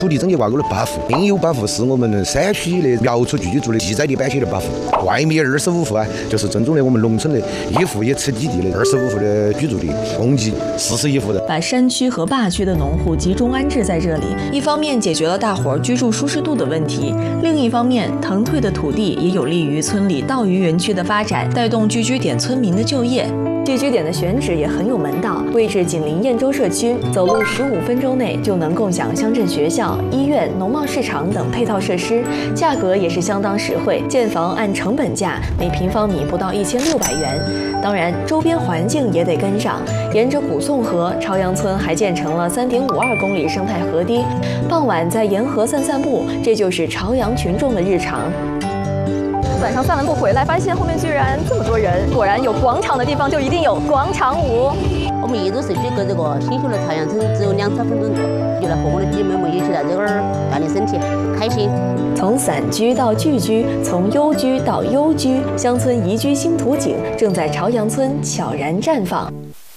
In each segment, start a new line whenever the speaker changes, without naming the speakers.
土地整体划过了8户，另有8户是我们山区的苗族居住的地在地板区的8户，外面25户啊，就是正宗的我们农村的1户也吃底地的25户的居住地，共计41户的。
把山区和坝区的农户集中安置在这里，一方面解决了大伙儿居住舒适度的问题，另一方面腾退的土地也有利于村里稻鱼园区的发展，带动聚居点村民的就业。聚居点的选址也很有门道，位置紧邻燕洲社区，走路15分钟内就能共享乡镇学校、医院、农贸市场等配套设施，价格也是相当实惠，建房按成本价，每平方米不到1600元。当然，周边环境也得跟上，沿着古宋河，朝阳村还建成了3.52公里生态河堤，傍晚在沿河散步，这就是朝阳群众的日常。晚上散完步回来，发现后面居然这么多人，果然有广场的地方就一定有广场舞。
我们燕洲社区跟这个新修的朝阳村只有2、3分钟走，就来和我的姐妹们一起来这儿锻炼身体，开心。
从散居到聚居，从幽居到优居，乡村宜居新图景正在朝阳村悄然绽放。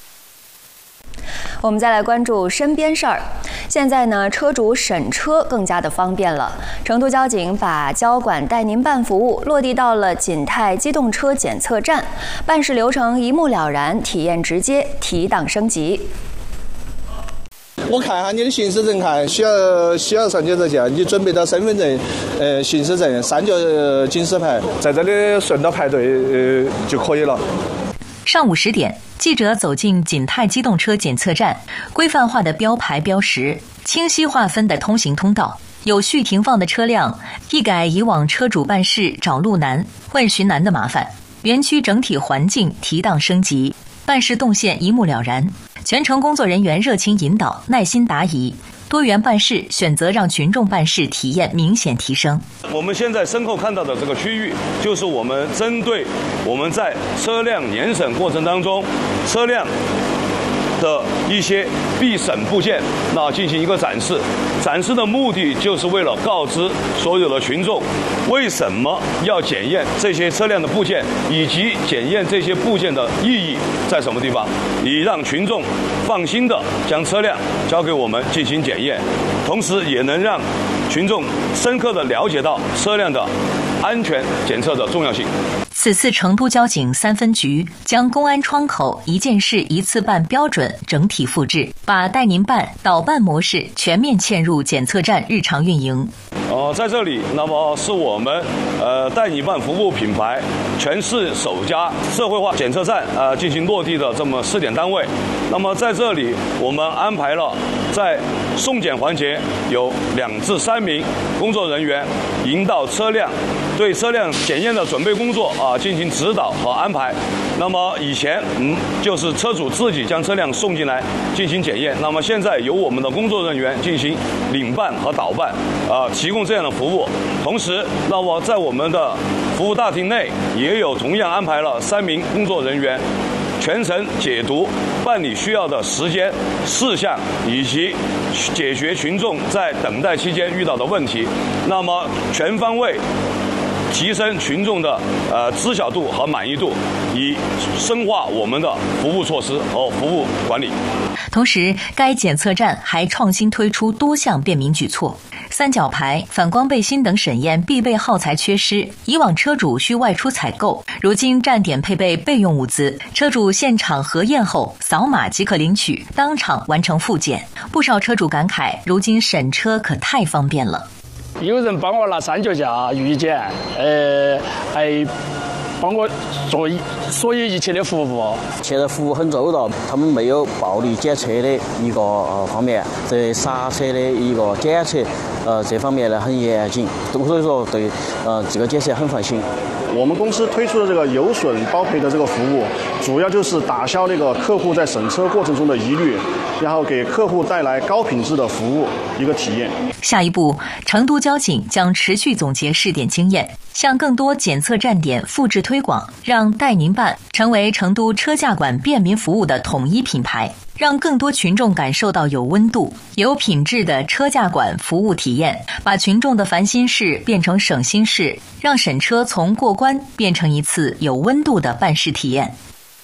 我们再来关注身边事儿。现在呢，车主审车更加的方便了。成都交警把交管带您办服务落地到了锦泰机动车检测站，办事流程一目了然，体验直接，提档升级。
我看下你的行驶证看，需要上检测站，你准备到身份证、行驶证、3角警示牌，在这里顺道排队就可以了。
上午10点，记者走进锦泰机动车检测站，规范化的标牌标识，清晰划分的通行通道，有序停放的车辆，一改以往车主办事找路难、问询难的麻烦。园区整体环境提档升级，办事动线一目了然，全程工作人员热情引导，耐心答疑。多元办事，选择让群众办事体验明显提升。
我们现在身后看到的这个区域，就是我们针对我们在车辆年审过程当中，车辆的一些必审部件，那进行一个展示。展示的目的就是为了告知所有的群众，为什么要检验这些车辆的部件，以及检验这些部件的意义在什么地方，以让群众放心的将车辆交给我们进行检验，同时也能让群众深刻的了解到车辆的安全检测的重要性。
此次成都交警3分局将公安窗口一件事一次办标准整体复制，把带您办导办模式全面嵌入检测站日常运营。
在这里，那么是我们带你办服务品牌全市首家社会化检测站进行落地的这么试点单位。那么在这里，我们安排了在送检环节有2至3名工作人员引导车辆，对车辆检验的准备工作进行指导和安排。那么以前就是车主自己将车辆送进来进行检验，那么现在由我们的工作人员进行领办和导办提供这样的服务。同时，那么在我们的服务大厅内也有同样安排了3名工作人员，全程解读办理需要的时间、事项以及解决群众在等待期间遇到的问题，那么全方位提升群众的知晓度和满意度，以深化我们的服务措施和服务管理。
同时，该检测站还创新推出多项便民举措。3角牌、反光背心等审验必备耗材缺失，以往车主需外出采购，如今站点配备备用物资，车主现场核验后扫码即可领取，当场完成复检。不少车主感慨，如今审车可太方便了。
有人帮我拿3脚架预检，还帮我做所有一切的服务。
现在服务很周到，他们没有暴力检测的一个方面，在刹车的一个检测，这方面呢很严谨，所以说对这个检测很放心。
我们公司推出的这个有损包赔的这个服务，主要就是打消那个客户在审车过程中的疑虑，然后给客户带来高品质的服务一个体验。
下一步，成都交警将持续总结试点经验，向更多检测站点复制推广，让带您办成为成都车驾管便民服务的统一品牌，让更多群众感受到有温度、有品质的车驾管服务体验，把群众的烦心事变成省心事，让审车从过关变成一次有温度的办事体验。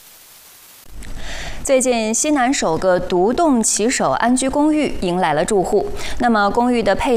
最近，西南首个独栋骑手安居公寓迎来了住户。那么，公寓的配